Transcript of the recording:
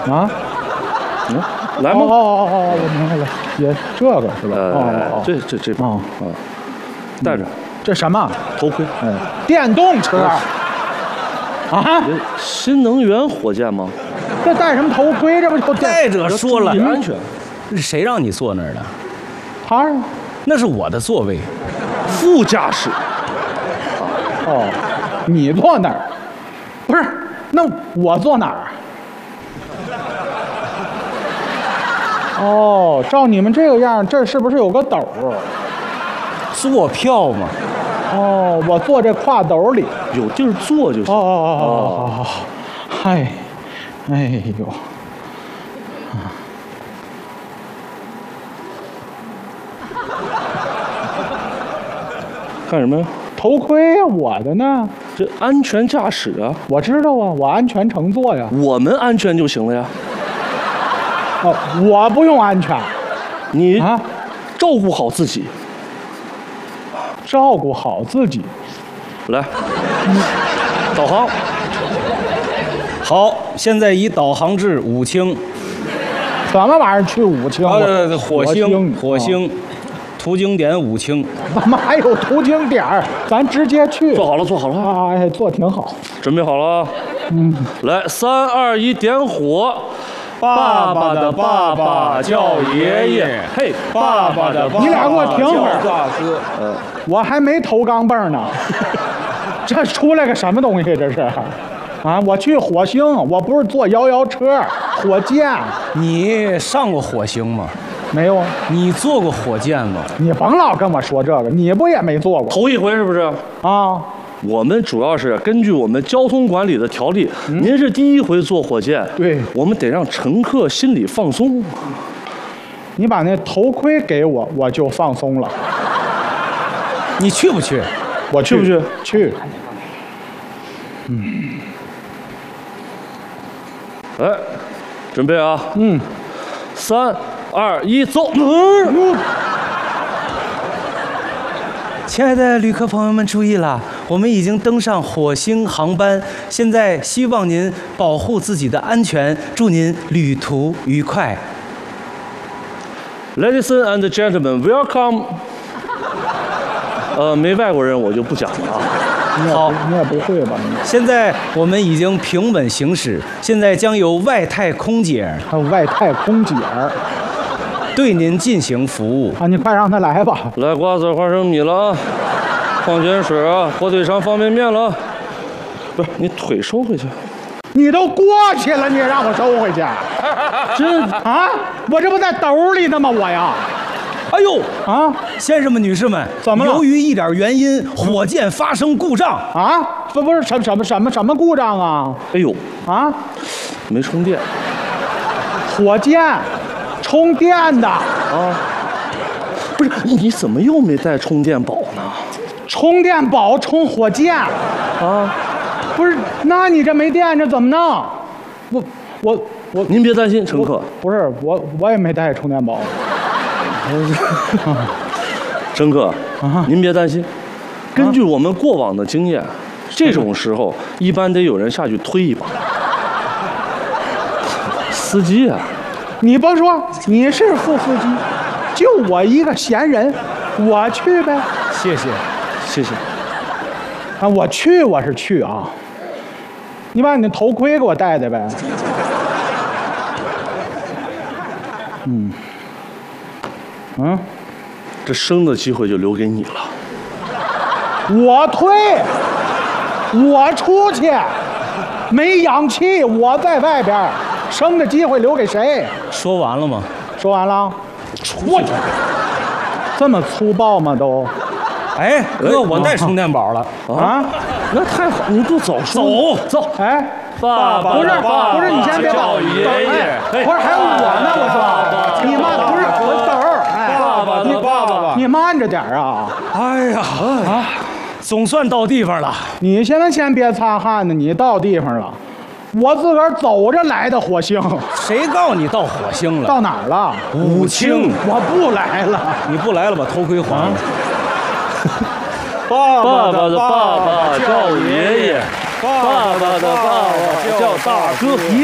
啊？ 来吗？ 我明白了，也这个是吧？ 这把啊，带着。 这什么头盔？ 电动车啊？ 新能源火箭吗？ 这戴什么头盔？这不就再者说了， 安全。 谁让你坐那儿的？ 他那是我的座位， 副驾驶。 哦，你坐哪儿？不是，那我坐哪儿？哦，照你们这个样，这是不是有个斗？ 坐票嘛。 哦，我坐这挎斗里， 有地儿坐就行。 哦，嗨，哎呦， 干什么呀？ 头盔呀，我的呢？ 这安全驾驶啊！ 我知道啊，我安全乘坐呀。 我们安全就行了呀。 哦，我不用安全， 你照顾好自己。 照顾好自己。 来，导航。 好，现在以导航至武清。 什么玩意儿去武清？ 火星，途经点武清。 怎么还有途经点儿？咱直接去。 做好了啊！哎，做挺好。 准备好了啊。来，3、2、1，点火。 爸爸的爸爸叫爷爷， 嘿， 爸爸的爸爸你俩给我停会儿， 大哥。 我还没投钢镚呢，这出来个什么东西？这是，啊！我去火星，我不是坐摇摇车、火箭。 你上过火星吗？ 没有啊。 你坐过火箭吗？ 你甭老跟我说这个，你不也没坐过？ 头一回是不是？ 啊。 我们主要是根据我们交通管理的条例，您是第一回坐火箭， 对， 我们得让乘客心里放松。 你把那头盔给我，我就放松了。 你去不去？ 我去不去？ 去。 来，准备啊。3、2、1，走。 亲爱的旅客朋友们，注意了，我们已经登上火星航班，现在希望您保护自己的安全，祝您旅途愉快。 Ladies and gentlemen, welcome。没外国人我就不讲了啊。 好， 你也不会吧？ 现在我们已经平稳行驶，现在将由外太空姐还有外太空姐对您进行服务啊！你快让他来吧。 来瓜子、花生米了啊，矿泉水啊，火腿肠、方便面了。不是，你腿收回去。 你都过去了，你也让我收回去？ 这啊，我这不在兜里呢吗？我呀。 哎呦啊， 先生们、女士们， 怎么了？ 由于一点原因，火箭发生故障啊！不是什么故障啊？ 哎呦啊， 没充电。 火箭。充电的啊， 不是你怎么又没带充电宝呢？ 充电宝充火箭啊，不是，那你这没电这怎么弄？我， 您别担心，乘客。 不是我也没带充电宝。 乘客，您别担心，根据我们过往的经验，这种时候一般得有人下去推一把。司机啊。 你甭说，你是副司机，就我一个闲人，我去呗。 谢谢。 啊，我是去啊。你把你的头盔给我戴戴呗。 这生的机会就留给你了。 我推，我出去，没氧气，我在外边。生的机会留给谁？ 说完了吗？ 说完了。出去！这么粗暴吗？都？ 哎，哥，我带充电宝了啊！ 那太好，你不走？ 走！ 哎， 爸爸， 不是，你先别叫爷爷。 不是，还有我呢，我说，你慢，不是我走。 爸爸的爸爸， 你慢着点啊！ 哎呀啊，总算到地方了。 你现在先别擦汗呢，你到地方了。我自个儿走着来的火星， 谁告诉你到火星了？ 到哪儿了？ 武清。 我不来了， 你不来了，把头盔还了。 爸爸的爸爸叫爷爷，爸爸的爸爸叫大哥。